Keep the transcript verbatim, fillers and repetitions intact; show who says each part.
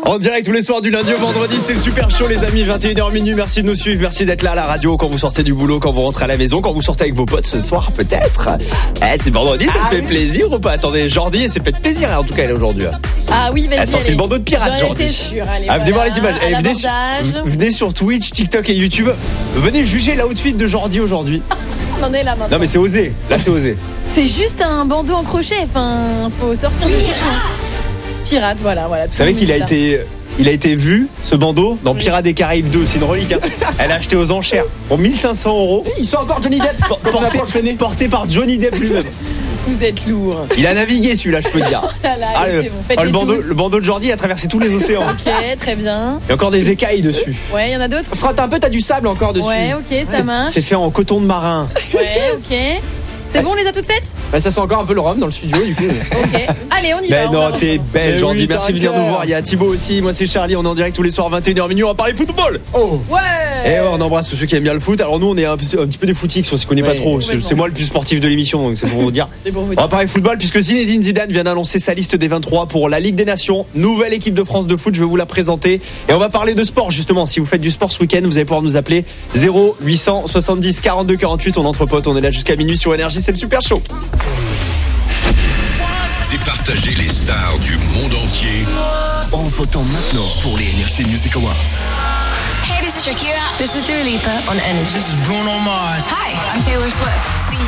Speaker 1: En direct tous les soirs du lundi au vendredi, c'est le super show les amis, vingt et une heures minuit. Merci de nous suivre, merci d'être là à la radio quand vous sortez du boulot, quand vous rentrez à la maison, quand vous sortez avec vos potes ce soir peut-être. Eh, c'est vendredi, ça ah, te fait oui. plaisir ou pas? Attendez, Jordi, elle s'est fait plaisir en tout cas elle aujourd'hui.
Speaker 2: Ah oui, vas-y.
Speaker 1: Elle a sorti le bandeau de pirate Jordi.
Speaker 2: Sûre, allez,
Speaker 1: ah, venez
Speaker 2: voilà,
Speaker 1: voir les images. Eh, venez, sur, venez sur Twitch, TikTok et YouTube. Venez juger l'outfit de Jordi aujourd'hui.
Speaker 2: On en est là maintenant.
Speaker 1: Non mais c'est osé, là c'est osé.
Speaker 2: C'est juste un bandeau en crochet, enfin, faut sortir du chiffon. Pirate, voilà, voilà.
Speaker 1: Vous savez qu'il a ça. été... Il a été vu, ce bandeau, dans oui. Pirates des Caraïbes deux. C'est une relique. Hein. Elle a acheté aux enchères pour mille cinq cents euros.
Speaker 3: Ils sont encore Johnny Depp.
Speaker 1: Porté, porté par Johnny Depp lui-même.
Speaker 2: Vous êtes lourd.
Speaker 1: Il a navigué celui-là, je peux te dire.
Speaker 2: Oh là là, ah,
Speaker 1: le,
Speaker 2: bon.
Speaker 1: oh, le, bandeau, le bandeau de Jordi a traversé tous les océans.
Speaker 2: Ok, très bien.
Speaker 1: Il y a encore des écailles dessus.
Speaker 2: Ouais, il y en a d'autres.
Speaker 3: Frotte un peu, t'as du sable encore dessus.
Speaker 2: Ouais, ok, ça marche.
Speaker 1: C'est fait en coton de marin.
Speaker 2: Ouais, ok. C'est bon, on les a toutes faites?
Speaker 3: Bah ça sent encore un peu le rhum dans le studio du coup.
Speaker 2: Ok, allez on y
Speaker 1: mais
Speaker 2: va.
Speaker 1: Mais non, t'es belle Jordi,
Speaker 3: oui,
Speaker 1: merci de venir nous voir. Il y a Thibaut aussi, moi c'est Charlie, on est en direct tous les soirs vingt et une heures minuit, on va parler football.
Speaker 3: Oh
Speaker 2: ouais.
Speaker 1: Et ouais, on embrasse tous ceux qui aiment bien le foot. Alors nous on est un, un petit peu des footix, on s'y connaît ouais, pas trop. C'est, c'est moi le plus sportif de l'émission, donc c'est pour vous dire.
Speaker 2: C'est pour vous dire.
Speaker 1: On va parler football puisque Zinedine Zidane vient d'annoncer sa liste des vingt-trois pour la Ligue des Nations. Nouvelle équipe de France de foot, je vais vous la présenter. Et on va parler de sport justement. Si vous faites du sport ce week-end, vous allez pouvoir nous appeler zéro huit cent soixante-dix quarante-deux quarante-huit. On entre potes, on est là jusqu'à minuit sur Énergie, c'est le super show.
Speaker 4: Départagez les stars du monde entier en votant maintenant pour les Energy Music Awards.
Speaker 5: Hey, this is Shakira.
Speaker 6: This is Dua Lipa on Energy.
Speaker 5: This is Bruno Mars.
Speaker 6: Hi, I'm Taylor Swift.